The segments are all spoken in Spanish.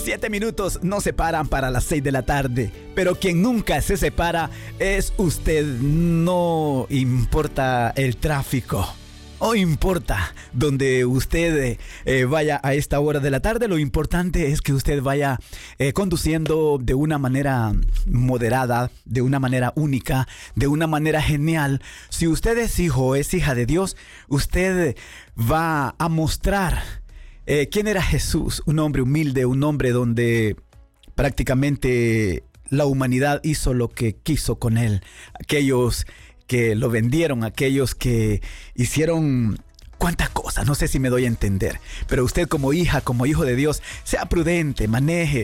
7 minutos nos separan para las 6 de la tarde, pero quien nunca se separa es usted. No importa el tráfico, o importa donde usted vaya a esta hora de la tarde, lo importante es que usted vaya conduciendo de una manera moderada, de una manera única, de una manera genial. Si usted es hijo o es hija de Dios, usted va a mostrar quién era Jesús, un hombre humilde, un hombre donde prácticamente la humanidad hizo lo que quiso con él. Aquellos que lo vendieron, aquellos que hicieron cuántas cosas, no sé si me doy a entender, pero usted como hija, como hijo de Dios, sea prudente, maneje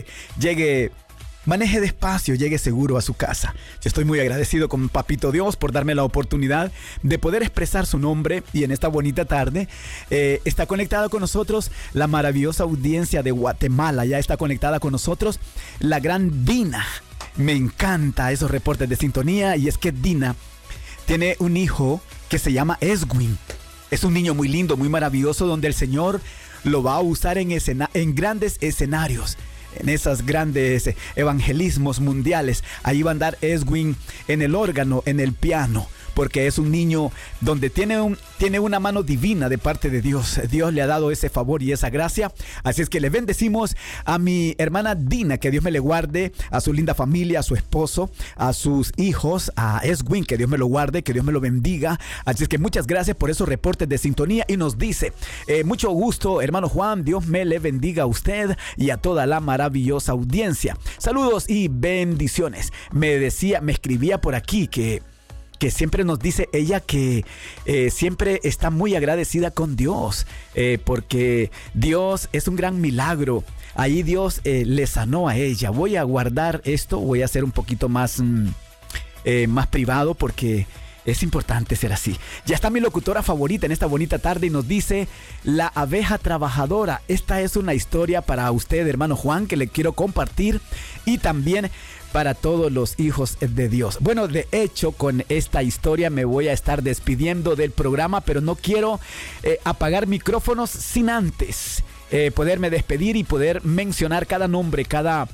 despacio, llegue seguro a su casa. Yo estoy muy agradecido con Papito Dios por darme la oportunidad de poder expresar su nombre, y en esta bonita tarde está conectada con nosotros la maravillosa audiencia de Guatemala. Ya está conectada con nosotros la gran Dina. Me encanta esos reportes de sintonía, y es que Dina tiene un hijo que se llama Eswin. Es un niño muy lindo, muy maravilloso, donde el Señor lo va a usar en grandes escenarios, en esos grandes evangelismos mundiales. Ahí va a andar Eswin en el órgano, en el piano, porque es un niño donde tiene una mano divina de parte de Dios. Dios le ha dado ese favor y esa gracia. Así es que le bendecimos a mi hermana Dina, que Dios me le guarde, a su linda familia, a su esposo, a sus hijos, a Eswin, que Dios me lo guarde, que Dios me lo bendiga. Así es que muchas gracias por esos reportes de sintonía. Y nos dice, mucho gusto, hermano Juan, Dios me le bendiga a usted y a toda la maravillosa audiencia. Saludos y bendiciones. Me escribía por aquí que siempre nos dice ella que siempre está muy agradecida con Dios, porque Dios es un gran milagro. Ahí Dios le sanó a ella. Voy a guardar esto, voy a ser un poquito más privado, porque es importante ser así. Ya está mi locutora favorita en esta bonita tarde y nos dice: la abeja trabajadora. Esta es una historia para usted, hermano Juan, que le quiero compartir, y también para todos los hijos de Dios. Bueno, de hecho, con esta historia me voy a estar despidiendo del programa, pero no quiero apagar micrófonos sin antes poderme despedir y poder mencionar cada nombre, cada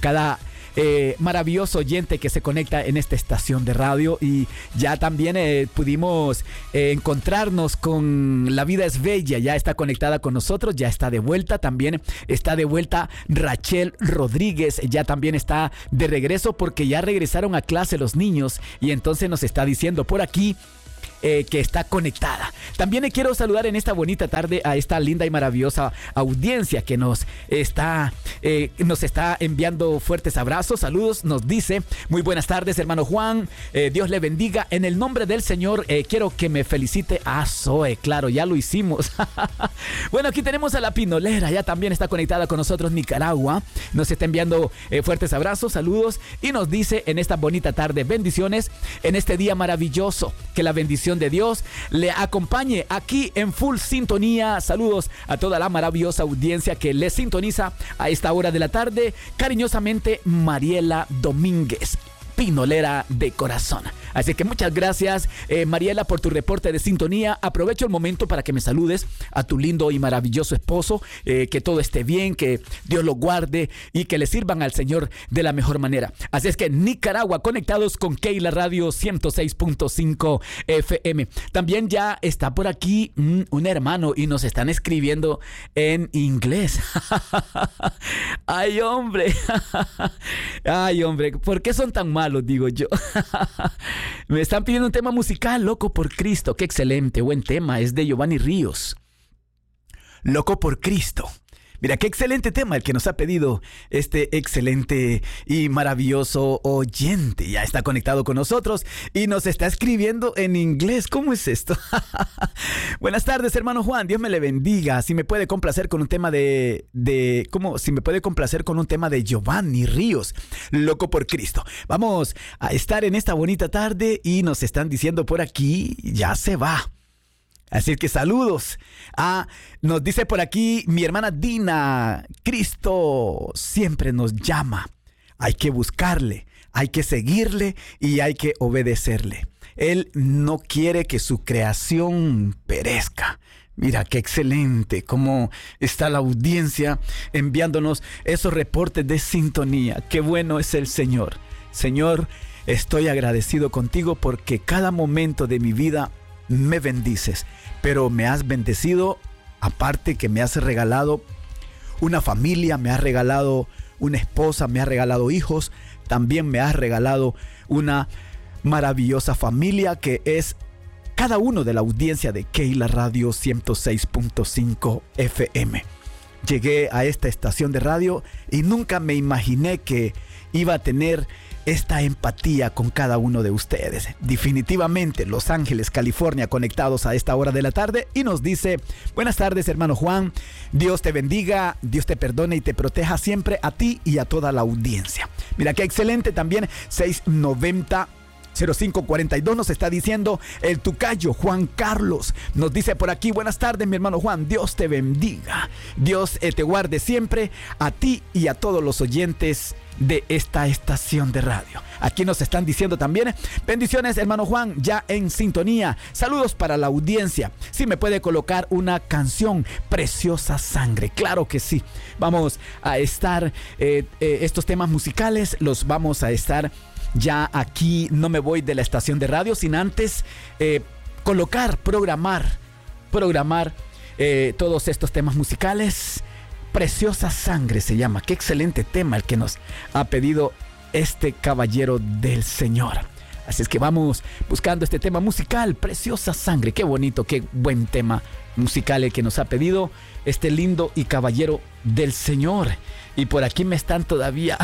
maravilloso oyente que se conecta en esta estación de radio. Y ya también pudimos encontrarnos con La Vida es Bella. Ya está conectada con nosotros, ya está de vuelta. También está de vuelta Rachel Rodríguez, ya también está de regreso, porque ya regresaron a clase los niños, y entonces nos está diciendo por aquí que está conectada. También le quiero saludar en esta bonita tarde a esta linda y maravillosa audiencia que nos está enviando fuertes abrazos, saludos. Nos dice: muy buenas tardes, hermano Juan, Dios le bendiga. En el nombre del Señor quiero que me felicite a Zoe. Claro, ya lo hicimos. Bueno, aquí tenemos a la Pinolera, ya también está conectada con nosotros Nicaragua. Nos está enviando fuertes abrazos, saludos, y nos dice en esta bonita tarde: bendiciones en este día maravilloso, que la bendición de Dios le acompañe aquí en full sintonía. Saludos a toda la maravillosa audiencia que le sintoniza a esta hora de la tarde. Cariñosamente, Mariela Domínguez, Pinolera de corazón. Así que muchas gracias, Mariela, por tu reporte de sintonía. Aprovecho el momento para que me saludes a tu lindo y maravilloso esposo, que todo esté bien, que Dios lo guarde y que le sirvan al Señor de la mejor manera. Así es que Nicaragua, conectados con Keila Radio 106.5 FM. También ya está por aquí un hermano y nos están escribiendo en inglés. Ay, hombre. Ay, hombre, ¿por qué son tan malos? Digo yo. Me están pidiendo un tema musical, Loco por Cristo. Qué excelente, buen tema. Es de Giovanni Ríos. Loco por Cristo. Mira, qué excelente tema el que nos ha pedido este excelente y maravilloso oyente. Ya está conectado con nosotros y nos está escribiendo en inglés. ¿Cómo es esto? Buenas tardes, hermano Juan. Dios me le bendiga. Si me puede complacer con un tema si me puede complacer con un tema de Giovanni Ríos, Loco por Cristo. Vamos a estar en esta bonita tarde y nos están diciendo por aquí, ya se va. Así que saludos. Nos dice por aquí mi hermana Dina: Cristo siempre nos llama. Hay que buscarle, hay que seguirle y hay que obedecerle. Él no quiere que su creación perezca. Mira, qué excelente cómo está la audiencia enviándonos esos reportes de sintonía. Qué bueno es el Señor. Señor, estoy agradecido contigo porque cada momento de mi vida me bendices. Pero me has bendecido, aparte que me has regalado una familia, me has regalado una esposa, me has regalado hijos. También me has regalado una maravillosa familia que es cada uno de la audiencia de Keila Radio 106.5 FM. Llegué a esta estación de radio y nunca me imaginé que iba a tener esta empatía con cada uno de ustedes. Definitivamente, Los Ángeles, California, conectados a esta hora de la tarde, y nos dice: buenas tardes, hermano Juan, Dios te bendiga, Dios te perdone y te proteja siempre a ti y a toda la audiencia. Mira qué excelente. También 690-0542 nos está diciendo el tucayo Juan Carlos. Nos dice por aquí: buenas tardes, mi hermano Juan, Dios te bendiga, Dios te guarde siempre a ti y a todos los oyentes de esta estación de radio. Aquí nos están diciendo también: bendiciones, hermano Juan, ya en sintonía. Saludos para la audiencia. Si me puede colocar una canción, Preciosa Sangre. Claro que sí. Vamos a estar, estos temas musicales los vamos a estar ya aquí. No me voy de la estación de radio sin antes programar todos estos temas musicales. Preciosa Sangre se llama. Qué excelente tema el que nos ha pedido este caballero del Señor. Así es que vamos buscando este tema musical, Preciosa Sangre. Qué bonito, qué buen tema musical el que nos ha pedido este lindo y caballero del Señor. Y por aquí me están todavía.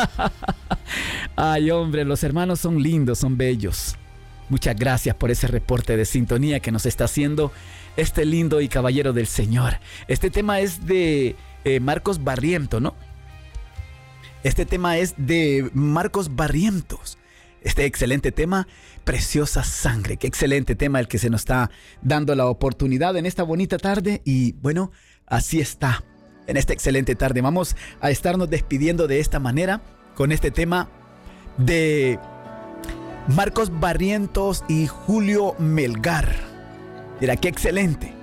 Ay, hombre, los hermanos son lindos, son bellos. Muchas gracias por ese reporte de sintonía que nos está haciendo este lindo y caballero del Señor. Este tema es de Marcos Barrientos, ¿no? Este tema es de Marcos Barrientos. Este excelente tema, Preciosa Sangre. Qué excelente tema el que se nos está dando la oportunidad en esta bonita tarde. Y bueno, así está. En esta excelente tarde vamos a estarnos despidiendo de esta manera con este tema de Marcos Barrientos y Julio Melgar. Mira, qué excelente.